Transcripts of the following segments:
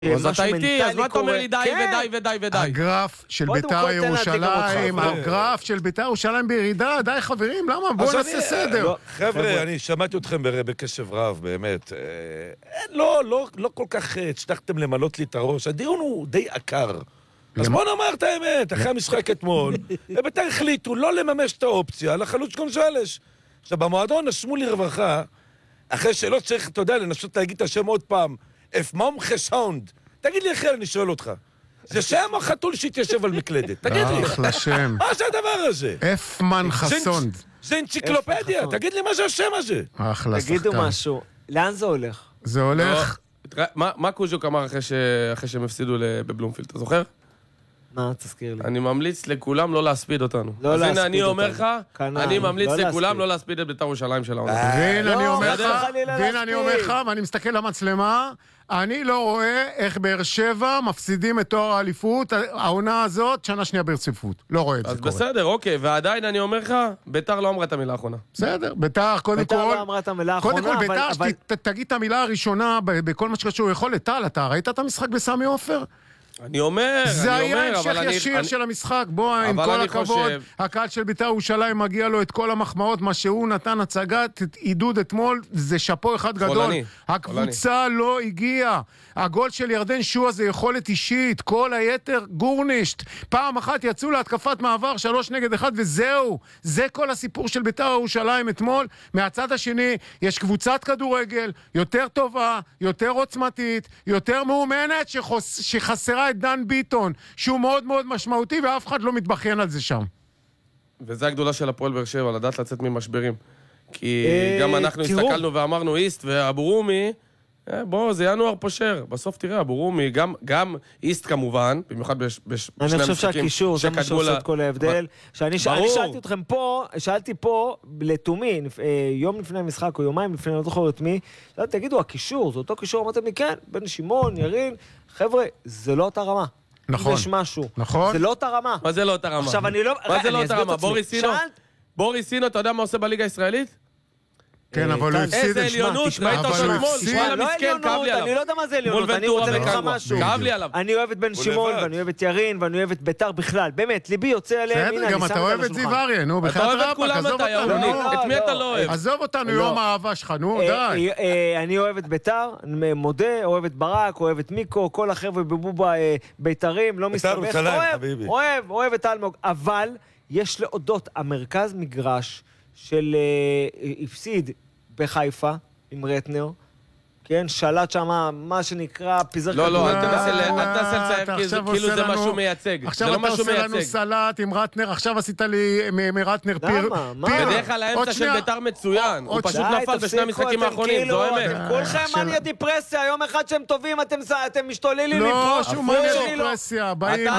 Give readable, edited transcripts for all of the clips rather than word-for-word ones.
אז אתה איתי, אז מה אתה אומר לי די ודי ודי ודי? הגרף של בית"ר ירושלים, הגרף של בית"ר ירושלים בירידה, די חברים, למה? בואו נעשה סדר. חבר'ה, אני שמעתי אתכם בקשב רב, באמת. לא כל כך הצלחתם למלות לי את הראש, הדיון הוא די עקר. אז בוא נאמר את האמת, אחרי המשחק אתמול, ובית"ר החליטו לא לממש את האופציה לחלוץ גונזלס. עכשיו, במועדון נשמו לי רווחה, אחרי שלא צריך, אתה יודע, לנסות להגיד את השם עוד פעם, אפמום חסונד. תגיד לי אחרי, אני שואל אותך. זה שם או חתול שהתיישב על מקלדת? תגיד לי. אחלה שם. מה זה הדבר הזה? אפמן חסונד. זה אנציקלופדיה, תגיד לי מה זה השם הזה. אחלה שחקן. תגידו משהו, לאן זה הולך? זה הולך... מה קוז'וק אמר אחרי שהם הפסידו בבלומפילד, אתה זוכר? מה, תזכיר לי. אני ממליץ לכולם לא להספיד אותנו. לא להספיד אותנו. אז הנה אני אומר לך, אני ממליץ לכולם לא להספיד את בית"ר ירושלים של העונה. והנה אני אומר לך, ואני מסתכל למצלמה, אני לא רואה איך באר שבע מפסידים את תואר האליפות, העונה הזאת, שנה שנייה ברציפות. לא רואה את זה קורה. אז בסדר, אוקיי, ועדיין אני אומר לך, בית"ר לא אמרה את המילה האחרונה. בסדר, בית"ר, קודם כל... בית"ר לא אמרה את המילה האחרונה, קודם כל, בית"ר, תגיד את המילה הראשונה בכל מה שקשור יכולת. טל, אתה ראית את המשחק בסמי עופר? אני אומר, זה היה המשך ישיר של המשחק, בוא, עם כל הכבוד, הקהל של בית"ר ירושלים מגיע לו את כל המחמאות, מה שהוא נתן הצגת עידוד אתמול, זה שפו אחד גדול. הקבוצה לא הגיעה. הגול של ירדן שועה זה יכולת אישית, כל היתר גורנישט. פעם אחת יצאו להתקפת מעבר 3-1 וזהו. זה כל הסיפור של בית"ר ירושלים אתמול. מהצד השני יש קבוצת כדורגל יותר טובה, יותר עוצמתית, יותר מאומנת שחסרה את דן ביטון, שהוא מאוד מאוד משמעותי ואף אחד לא מתבחין על זה שם. וזה הגדולה של הפועל באר שבע, לדעת לצאת ממשברים. כי גם אנחנו הסתכלנו ואמרנו איסט ואבו רומי, בוא, זה ינואר פושר. בסוף תראה, אבו רומי, גם איסט כמובן, במיוחד בשני המשחקים. אני חושב שהקישור, זה מה שעושה את כל ההבדל. שאני שאלתי אתכם פה, שאלתי פה לתומי, יום לפני המשחק או יומיים לפני, לא זוכר את מי, שאלתי, תגידו, הקישור, זה אותו קישור, אמרתם לי, כן, בן שמעון, ירין, חבר'ה, זה לא אותה רמה. נכון. יש משהו. נכון. זה לא אותה רמה. מה זה לא אותה רמה? עכשיו אני לא... מה זה לא אותה רמה? בוריס סינו, אתה יודע מה עושה בליגה הישראלית? כן, אבל הוא הפסיד את איזה עליונות, ראית אותו אתמול, לא עליונות, אני לא יודע מה זה עליונות, אני רוצה לך משהו. כאב לי עליו. אני אוהב את בן שמעון, ואני אוהב את ירין, ואני אוהב את בית"ר בכלל. באמת, ליבי יוצא עליהם, בסדר, גם אתה אוהב את זיו אריה, נו, אתה אוהב את כולם אתה, ירוני, את מי אתה לא אוהב? עזוב אותנו, יום האהבה שלך, נו, די. אני אוהב את בית"ר, מודה, אוהב את ברק, אוהב את מיקו, כל החבר'ה בבובה בית"רים, לא מסתבך, אוהב את אלמוג, אבל יש להודות, המרכז מגרש של הפסיד בחיפה עם רטנר, כן, שלט שם מה שנקרא פיזר כדור. לא, אל תעשה לצייר, כאילו זה משהו מייצג. עכשיו אתה עושה לנו סלט עם רטנר, עכשיו עשית לי מרטנר פיר. בדרך כלל האמצע של בית"ר מצוין, הוא פשוט נפל בשני המשחקים האחרונים, זו האמת. כולכם מניה דיפרסיה, יום אחד שהם טובים אתם משתוללים מפה. לא, שום מניה דיפרסיה,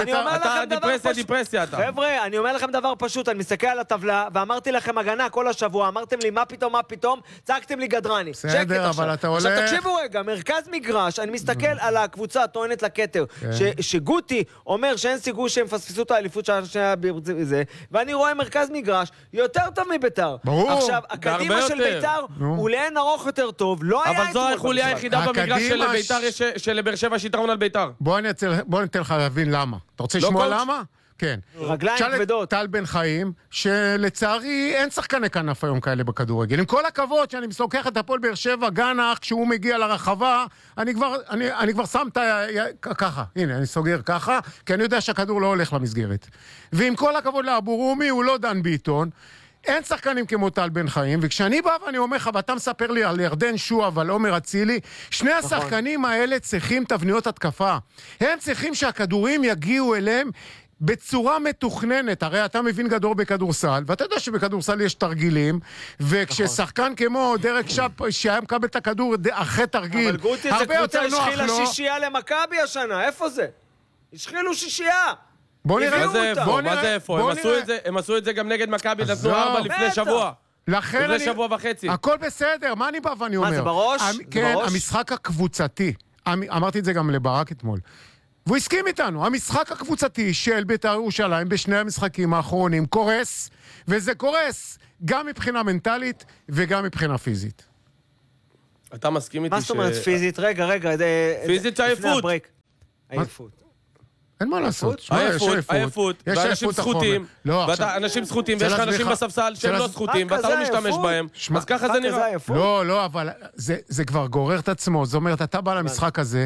אתה דיפרסיה אתה. חבר'ה, אני אומר לכם דבר פשוט, אני מסתכל על הטבלה, ואמרתי לכם הגנה כל השבוע, אמרתם לי מה פתאום, צעקתם לי גדרני. בסדר, אבל אתה הולך... תקשיבו רגע, מרכז מגרש, אני מסתכל על הקבוצה טוענת לכתר, שגוטי אומר שאין סיכוי שהם פספסו את האליפות שהיה בזה, ואני רואה מרכז מגרש יותר טוב מביתר. ברור. עכשיו, הקדימה של ביתר הוא לאין ארוך יותר טוב, לא היה... אבל זו החוליה היחידה במגרש של ביתר, שלבאר שבע שיתרון על ביתר. בוא ניתן לך להבין למה. אתה רוצה לשמוע למה? כן. רגליים כבדות. טל בן חיים, שלצערי אין שחקני כנף היום כאלה בכדורגל. עם כל הכבוד שאני מסלוקח את הפועל באר שבע, גנח, כשהוא מגיע לרחבה, אני כבר שם את ככה. הנה, אני סוגר ככה, כי אני יודע שהכדור לא הולך למסגרת. ועם כל הכבוד לאבו רומי, הוא לא דן ביטון. אין שחקנים כמו טל בן חיים, וכשאני בא ואני אומר לך, ואתה מספר לי על ירדן שועה ועל עומר אצילי, שני השחקנים האלה צריכים תבניות התקפה. הם צריכים שהכדורים יגיעו אליהם בצורה מתוכננת. הרי אתה מבין גדול בכדורסל, ואתה יודע שבכדורסל יש תרגילים, וכששחקן כמו דרק שפ שהיה מקבל את הכדור אחרי תרגיל, אבל גוטי זה קבוצה השחילה שישייה למכבי השנה, איפה זה? השחילו שישייה. בוא נראה. מה זה איפה? הם עשו את זה גם נגד מכבי, נתנו 4 לפני שבוע. לפני שבוע וחצי. הכל בסדר, מה אני בא ואני אומר? מה זה בראש? כן, המשחק הקבוצתי, אמרתי את זה גם לברק אתמול, והוא הסכים איתנו, המשחק הקבוצתי של בית"ר ירושלים בשני המשחקים האחרונים קורס, וזה קורס גם מבחינה מנטלית וגם מבחינה פיזית. אתה מסכים איתי מה זאת אומרת פיזית? רגע. פיזית עייפות. עייפות. אין מה לעשות. עייפות, ואנשים זכותים, אנשים זכותים, ויש לך אנשים בספסל שהם לא זכותים, ואתה לא משתמש בהם, אז ככה זה נראה. לא, אבל זה כבר גורר את עצמו, זאת אומרת, אתה בא למשחק הזה,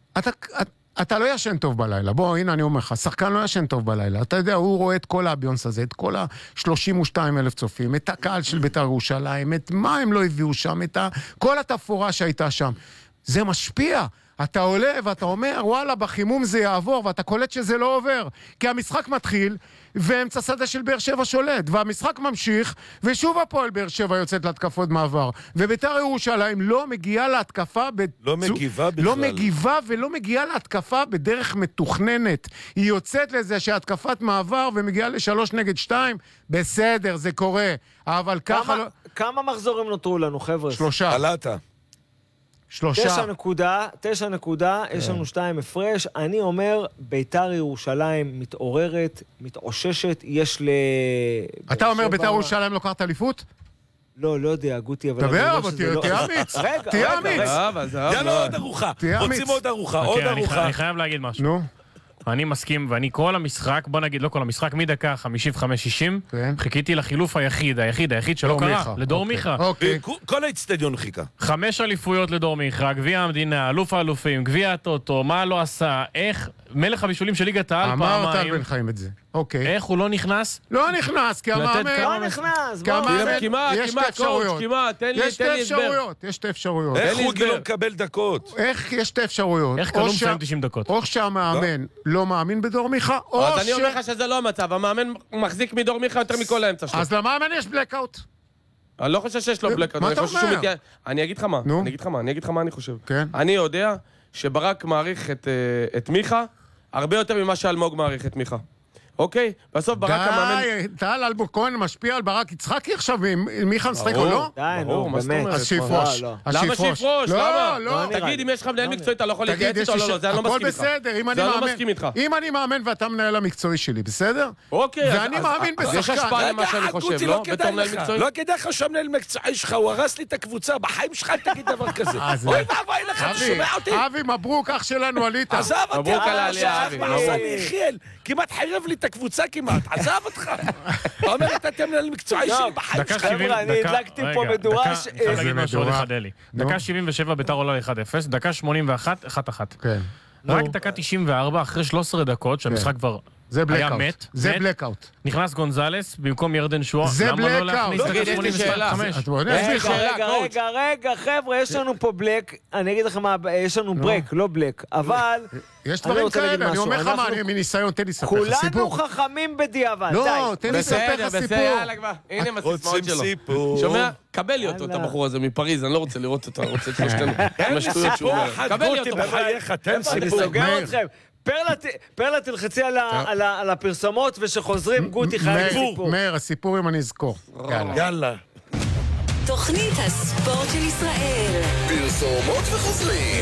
אתה לא ישן טוב בלילה, בוא, הנה אני אומר לך, שחקן לא ישן טוב בלילה, אתה יודע, הוא רואה את כל האביונס הזה, את כל ה-32,000 צופים, את הקהל של בית"ר ירושלים, את מה הם לא הביאו שם, את כל התפאורה שהייתה שם, זה משפיע. אתה עולה ואתה אומר, וואלה, בחימום זה יעבור, ואתה קולט שזה לא עובר. כי המשחק מתחיל, ואמצע שדה של באר שבע שולט, והמשחק ממשיך, ושוב הפועל באר שבע יוצאת להתקפות מעבר. ובית"ר ירושלים לא מגיעה להתקפה... לא מגיבה בכלל. לא מגיבה ולא מגיעה להתקפה בדרך מתוכננת. היא יוצאת לזה שהתקפת מעבר ומגיעה ל3-2, בסדר, זה קורה. אבל ככה... כמה מחזורים נותרו לנו, חבר'ה? 3. עלתה. 9 נקודה, יש לנו 2 הפרש. אני אומר, בית"ר ירושלים מתעוררת, מתאוששת, יש ל... אתה אומר בית"ר ירושלים לוקחת אליפות? לא יודע, גוטי, אבל... דבר, אבל תהיה אמיץ. תהיה אמיץ. יאללה, עוד ארוחה. רוצים עוד ארוחה, עוד ארוחה. אני חייב להגיד משהו. נו. אני מסכים, ואני כל המשחק, בוא נגיד, לא כל המשחק, מדקה 55-60, חיכיתי לחילוף היחיד שלא קרה, לדור מיכה. כל האצטדיון חיכה. 5 אליפויות לדור מיכה, גביע המדינה, אלוף האלופים, גביע הטוטו, מה לא עשה, איך, מלך הבישולים של ליגת העל פעמיים. אמרת על בן חיים את זה. אוקיי. איך הוא לא נכנס? לא נכנס, כי המאמן... לא נכנס, יש שתי אפשרויות. יש שתי אפשרויות. איך הוא לא מקבל דקות? איך יש שתי אפשרויות? איך קלום מסיים 90 דקות? או שהמאמן לא מאמין בדור מיכה, או אז אני אומר לך שזה לא המצב, המאמן מחזיק מדור מיכה יותר מכל האמצע שלו. אז למאמן יש בלקאוט. אני לא חושב שיש לו בלקאוט. מה אתה אומר? אני אגיד לך מה אני חושב. כן. אני יודע שברק מעריך את מיכה הרבה יותר ממה שאלמוג מעריך את מיכה. אוקיי? בסוף ברק המאמן... די, טל אלמוג כהן משפיע על ברק יצחקי עכשיו, אם מיכה משחק או לא? די, נו, באמת. אז שיפרוש. למה שיפרוש? למה? לא. תגיד, אם יש לך מנהל מקצועי, אתה לא יכול להתייעץ איתו, לא, זה אני לא מסכים איתך. הכל בסדר, אם אני מאמן ואתה מנהל המקצועי שלי, בסדר? אוקיי. ואני מאמין בשחקן. יש השפעה למה שאני חושב, לא? בתור מנהל מקצועי? לא כדאי לך שהמנהל מקצועי שלך, הוא הרס לי את הקבוצה, בחיים שלך תגיד דבר כזה. אוי ואבוי לך, אתה שומע אותי? אבי, מברוק, אח שלנו, עלית. עזב אותי, מברוק על העלייה, אבי. כמעט חייב לי את הקבוצה כמעט, עזב אותך. אתה אומר, אתה מנהל מקצועי שלי בחיים שלך. חבר'ה, אני הדלקתי פה מדורה חייב להגיד משהו עוד אחד אלי. דקה 77 בית"ר עולה 1-0, דקה 81, 1-1. כן. רק דקה 94, אחרי 13 דקות, שהמשחק כבר היה מת. זה בלקאוט. נכנס גונזלס במקום ירדן שועה. זה בלקאוט. רגע, חבר'ה, יש לנו פה בלק. אני אגיד לכם מה, יש לנו ברק, לא בלק. אבל... יש דברים כאלה, אני אומר לך מה, אני מניסיון, תן לי לספר לך סיפור. כולנו חכמים בדיעבד, לא, תן לי לספר לך סיפור. יאללה כבר, הנה הסיסמאות שלו. שומע? קבל לי אותו, את הבחור הזה מפריז, אני לא רוצה לראות אותו, אני רוצה את שלושתנו. עם השטויות שהוא אומר. קבל לי אותו. אני סוגר אתכם. פרלה תלחצי על הפרסומות, ושחוזרים גוטי חייב סיפור. מאיר, הסיפור אם אני אזכור. יאללה. תוכנית הספורט של ישראל. פרסומות וחוזרים.